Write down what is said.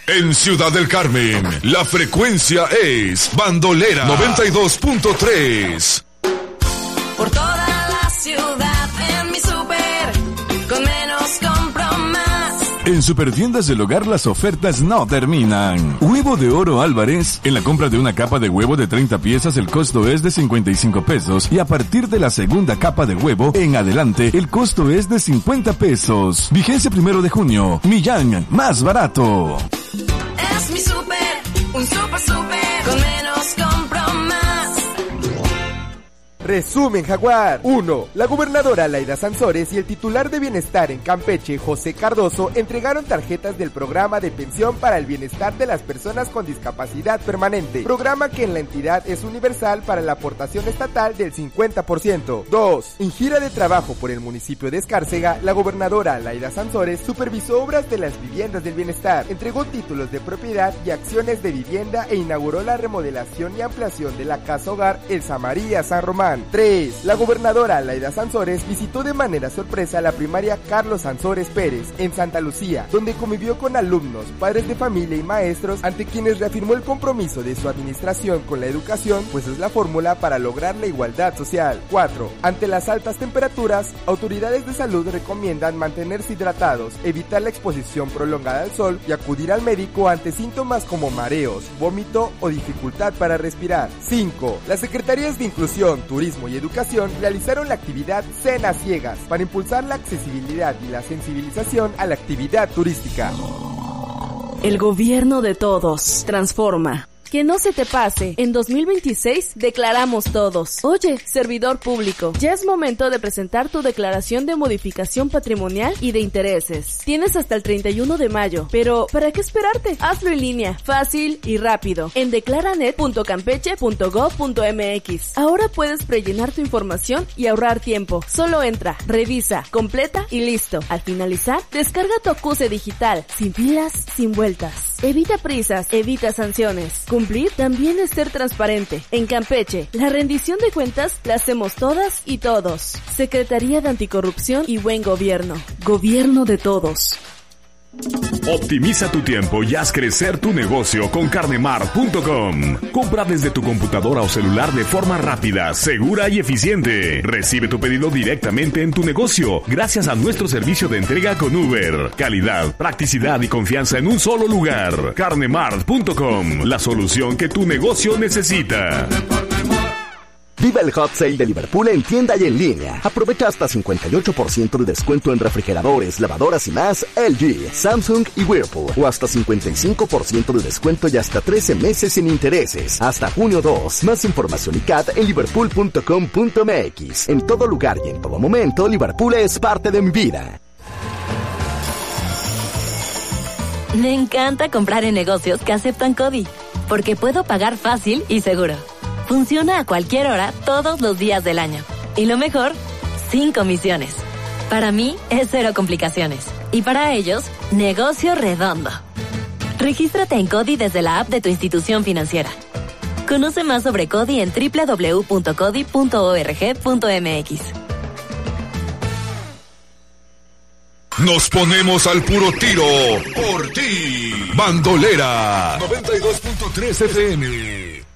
En Ciudad del Carmen, la frecuencia es Bandolera 92.3. Por toda la ciudad en mi súper, con menos compro más. En Supertiendas del Hogar las ofertas no terminan. Huevo de oro Álvarez. En la compra de una capa de huevo de 30 piezas el costo es de 55 pesos. Y a partir de la segunda capa de huevo en adelante el costo es de 50 pesos. Vigencia 1 de junio. Millán, más barato. Es mi súper, un súper con menos compro más. Resumen Jaguar. 1. La gobernadora Laida Sansores y el titular de Bienestar en Campeche, José Cardoso, entregaron tarjetas del programa de pensión para el bienestar de las personas con discapacidad permanente, programa que en la entidad es universal para la aportación estatal del 50%. 2. En gira de trabajo por el municipio de Escárcega, la gobernadora Laida Sansores supervisó obras de las viviendas del bienestar, entregó títulos de propiedad y acciones de vivienda e inauguró la remodelación y ampliación de la Casa Hogar Elsa María San Román. 3. La gobernadora Laida Sansores visitó de manera sorpresa la primaria Carlos Sansores Pérez en Santa Lucía, donde convivió con alumnos, padres de familia y maestros, ante quienes reafirmó el compromiso de su administración con la educación, pues es la fórmula para lograr la igualdad social. 4. Ante las altas temperaturas, autoridades de salud recomiendan mantenerse hidratados, evitar la exposición prolongada al sol y acudir al médico ante síntomas como mareos, vómito o dificultad para respirar. 5. Las secretarías de Inclusión, Turismo y Educación realizaron la actividad Cenas Ciegas para impulsar la accesibilidad y la sensibilización a la actividad turística. El gobierno de todos transforma. Que no se te pase, en 2026 declaramos todos. Oye, servidor público, ya es momento de presentar tu declaración de modificación patrimonial y de intereses. Tienes hasta el 31 de mayo, pero ¿para qué esperarte? Hazlo en línea, fácil y rápido, en declaranet.campeche.gov.mx. Ahora puedes prellenar tu información y ahorrar tiempo. Solo entra, revisa, completa y listo. Al finalizar, descarga tu acuse digital, sin filas, sin vueltas. Evita prisas, evita sanciones. Cumplir también es ser transparente. En Campeche, la rendición de cuentas la hacemos todas y todos. Secretaría de Anticorrupción y Buen Gobierno. Gobierno de todos. Optimiza tu tiempo y haz crecer tu negocio con Carnemart.com. Compra desde tu computadora o celular de forma rápida, segura y eficiente. Recibe tu pedido directamente en tu negocio gracias a nuestro servicio de entrega con Uber. Calidad, practicidad y confianza en un solo lugar. Carnemart.com, la solución que tu negocio necesita. Viva el Hot Sale de Liverpool en tienda y en línea. Aprovecha hasta 58% de descuento en refrigeradores, lavadoras y más LG, Samsung y Whirlpool. O hasta 55% de descuento y hasta 13 meses sin intereses. Hasta junio 2. Más información y CAT en liverpool.com.mx. En todo lugar y en todo momento, Liverpool es parte de mi vida. Me encanta comprar en negocios que aceptan CODI, porque puedo pagar fácil y seguro. Funciona a cualquier hora, todos los días del año. Y lo mejor, sin comisiones. Para mí, es cero complicaciones. Y para ellos, negocio redondo. Regístrate en CODI desde la app de tu institución financiera. Conoce más sobre CODI en www.codi.org.mx. Nos ponemos al puro tiro por ti. Bandolera 92.3 FM.